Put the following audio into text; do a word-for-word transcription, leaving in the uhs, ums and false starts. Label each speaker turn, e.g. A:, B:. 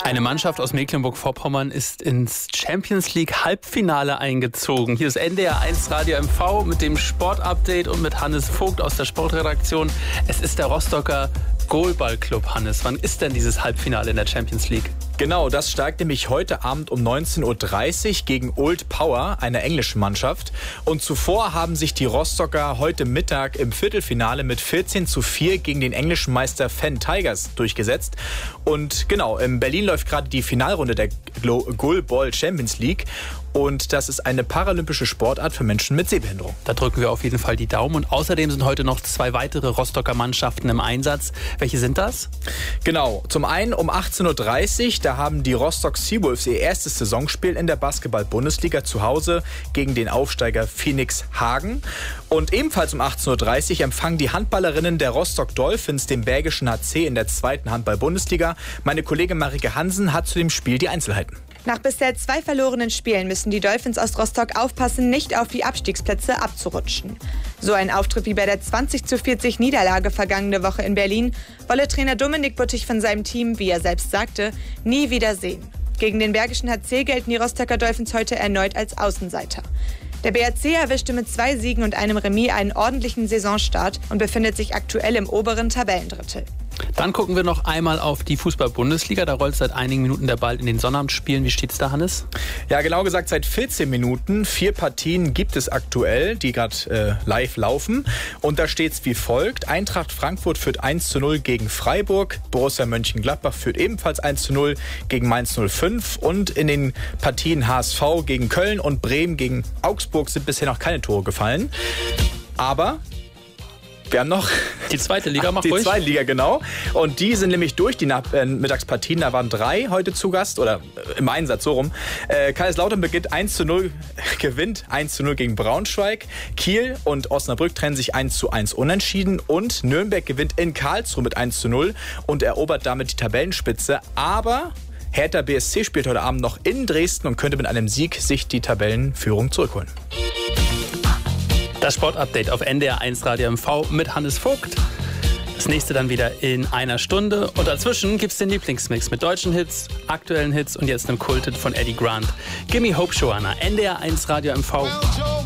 A: Eine Mannschaft aus Mecklenburg-Vorpommern ist ins Champions League Halbfinale eingezogen. Hier ist N D R eins Radio M V mit dem Sportupdate und mit Hannes Vogt aus der Sportredaktion. Es ist der Rostocker Goalball-Club. Hannes, wann ist denn dieses Halbfinale in der Champions League?
B: Genau, das steigt nämlich heute Abend um neunzehn Uhr dreißig gegen Old Power, einer englischen Mannschaft. Und zuvor haben sich die Rostocker heute Mittag im Viertelfinale mit vierzehn zu vier gegen den englischen Meister Fen Tigers durchgesetzt. Und genau, in Berlin läuft gerade die Finalrunde der Goalball Champions League. Und das ist eine paralympische Sportart für Menschen mit Sehbehinderung.
A: Da drücken wir auf jeden Fall die Daumen. Und außerdem sind heute noch zwei weitere Rostocker Mannschaften im Einsatz. Welche sind das?
B: Genau, zum einen um achtzehn Uhr dreißig, da haben die Rostock Seawolves ihr erstes Saisonspiel in der Basketball-Bundesliga zu Hause gegen den Aufsteiger Phoenix Hagen. Und ebenfalls um achtzehn Uhr dreißig empfangen die Handballerinnen der Rostock Dolphins den Bergischen H C in der zweiten Handball-Bundesliga. Meine Kollegin Marike Hansen hat zu dem Spiel die Einzelheiten.
C: Nach bisher zwei verlorenen Spielen müssen die Dolphins aus Rostock aufpassen, nicht auf die Abstiegsplätze abzurutschen. So ein Auftritt wie bei der zwanzig zu vierzig Niederlage vergangene Woche in Berlin wolle Trainer Dominik Buttig von seinem Team, wie er selbst sagte, nie wieder sehen. Gegen den Bergischen H C gelten die Rostocker Dolphins heute erneut als Außenseiter. Der B R C erwischte mit zwei Siegen und einem Remis einen ordentlichen Saisonstart und befindet sich aktuell im oberen Tabellendrittel.
A: Dann gucken wir noch einmal auf die Fußball-Bundesliga. Da rollt seit einigen Minuten der Ball in den Sonnabendspielen. Wie steht's da, Hannes?
B: Ja, genau gesagt seit vierzehn Minuten. Vier Partien gibt es aktuell, die gerade äh, live laufen. Und da steht's wie folgt. Eintracht Frankfurt führt eins zu null gegen Freiburg. Borussia Mönchengladbach führt ebenfalls eins zu null gegen Mainz null fünf. Und in den Partien H S V gegen Köln und Bremen gegen Augsburg sind bisher noch keine Tore gefallen. Aber wir haben noch
A: die zweite Liga, mach
B: die
A: ruhig.
B: Die zweite Liga, genau. Und die sind nämlich durch die Nach- äh, Mittagspartien. Da waren drei heute zu Gast oder äh, im Einsatz, so rum. Äh, Kaiserslautern beginnt eins zu null, gewinnt eins zu null gegen Braunschweig. Kiel und Osnabrück trennen sich eins zu eins unentschieden. Und Nürnberg gewinnt in Karlsruhe mit eins zu null und erobert damit die Tabellenspitze. Aber Hertha B S C spielt heute Abend noch in Dresden und könnte mit einem Sieg sich die Tabellenführung zurückholen.
A: Das Sportupdate auf N D R eins Radio M V mit Hannes Vogt. Das nächste dann wieder in einer Stunde. Und dazwischen gibt's den Lieblingsmix mit deutschen Hits, aktuellen Hits und jetzt einem Kulthit von Eddie Grant. Gimme Hope, Joanna. N D R eins Radio M V.